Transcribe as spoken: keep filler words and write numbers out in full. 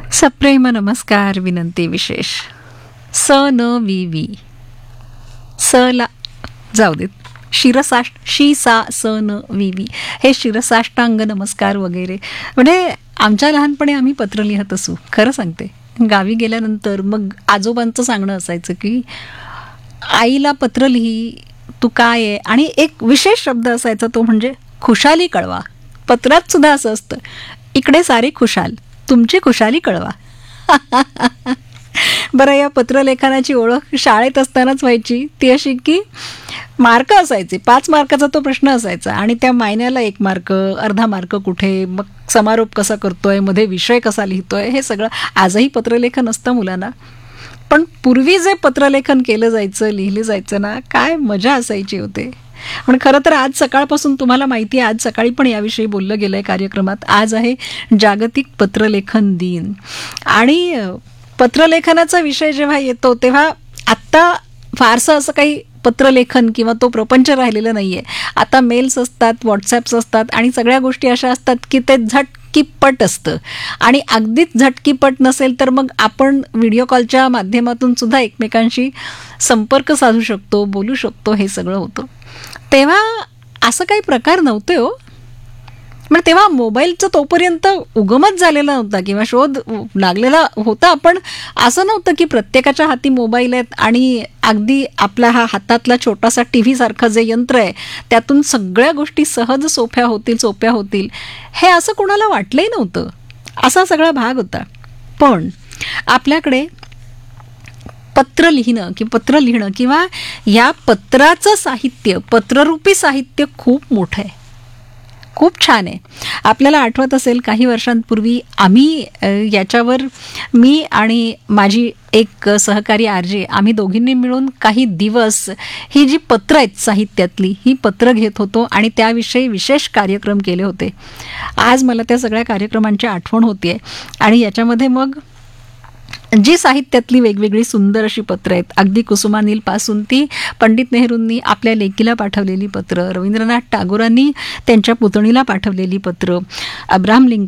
सप्रेम नमस्कार विनंती विशेष. स न वी वी स ला जाऊ देत. शिरसाष्ट शी सा स न वी वी हे शिरसाष्टांग नमस्कार वगैरे. म्हणजे आमच्या लहानपणी आम्ही पत्र लिहत असू. खरं सांगते, गावी गेल्यानंतर मग आजोबांचं सांगणं असायचं की आईला पत्र लिही, तू काय आहे. आणि एक विशेष शब्द असायचा, तो म्हणजे खुशाली कळवा. पत्रात सुद्धा असं असतं, इकडे सारी खुशाल, तुमची खुशाली कळवा. बरं, या पत्रलेखनाची ओळख शाळेत असतानाच व्हायची. ती अशी की मार्क असायचे, पाच मार्काचा तो प्रश्न असायचा आणि त्या महिन्याला एक मार्क, अर्धा मार्क कुठे, मग समारोप कसा करतोय, मध्ये विषय कसा लिहितोय, हे सगळं. आजही पत्रलेखन असतं मुलांना, पण पूर्वी जे पत्रलेखन केलं जायचं, लिहिलं जायचं ना, काय मजा असायची होते. पण खरं तर आज सकाळपासून तुम्हाला माहिती आहे, आज सकाळी पण याविषयी बोललं गेलं आहे कार्यक्रमात. आज आहे जागतिक पत्रलेखन दिन. आणि पत्रलेखनाचा विषय जेव्हा येतो तेव्हा आत्ता फारसं असं काही पत्रलेखन किंवा तो प्रपंच राहिलेला नाही आहे. आता मेल्स असतात, व्हॉट्सॲप्स असतात आणि सगळ्या गोष्टी अशा असतात की ते झटकीपट असतं. आणि अगदीच झटकीपट नसेल तर मग आपण व्हिडिओ कॉलच्या माध्यमातून सुद्धा एकमेकांशी संपर्क साधू शकतो, बोलू शकतो, हे सगळं होतं. तेव्हा असं काही प्रकार नव्हते हो. म्हणजे तेव्हा मोबाईलचं तोपर्यंत उगमच झालेला नव्हता किंवा शोध लागलेला होता, पण असं नव्हतं की प्रत्येकाच्या हाती मोबाईल आहेत आणि अगदी आपला हा हातातला छोटासा टी व्हीसारखं जे यंत्र आहे त्यातून सगळ्या गोष्टी सहज सोप्या होतील सोप्या होतील हे असं कोणाला वाटलंही नव्हतं. असा सगळा भाग होता. पण आपल्याकडे पत्र लिहिणं किंवा पत्र लिहिणं किंवा या पत्राचं साहित्य, पत्ररूपी साहित्य खूप मोठं आहे, खूप छान आहे. आपल्याला आठवत असेल काही वर्षांपूर्वी आम्ही याच्यावर, मी आणि माझी एक सहकारी आरजे, आम्ही दोघींनी मिळून काही दिवस ही जी पत्र आहेत साहित्यातली, ही पत्र घेत होतो आणि त्याविषयी विशेष कार्यक्रम केले होते. आज मला त्या सगळ्या कार्यक्रमांची आठवण होते. आणि याच्यामध्ये मग जी साहित्यातली वेगवेगळी सुंदर अशी पत्र आहेत, अगदी कुसुमानीलपासून ती पंडित नेहरूंनी आपल्या लेकीला पाठवलेली पत्र, रवींद्रनाथ टागोरांनी त्यांच्या पुतणीला पाठवलेली पत्र, अब्राहम लिंकन